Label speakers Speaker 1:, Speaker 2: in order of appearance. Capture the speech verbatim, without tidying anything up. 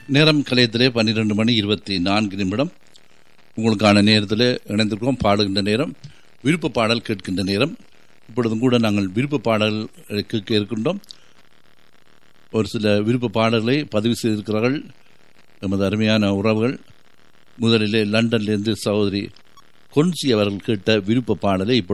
Speaker 1: நேரம் கலையத்திலே பன்னிரண்டு மணி இருபத்தி நான்கு நிமிடம். உங்களுக்கான நேரத்தில் இணைந்திருக்கிறோம். பாடுகின்ற நேரம், விருப்ப பாடல் கேட்கின்ற நேரம். இப்பொழுதும் கூட நாங்கள் விருப்ப பாடல் கேட்க இருக்கின்றோம். ஒரு சில விருப்ப பாடல்களை பதிவு செய்திருக்கிறார்கள் எமது அருமையான உறவுகள். முதலிலே லண்டனிலிருந்து சகோதரி கொன்சி அவர்கள் கேட்ட விருப்ப பாடலை இப்பொழுது